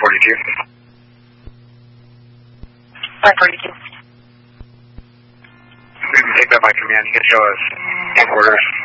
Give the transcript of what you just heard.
542. 542. We can take that by command. You can show us headquarters.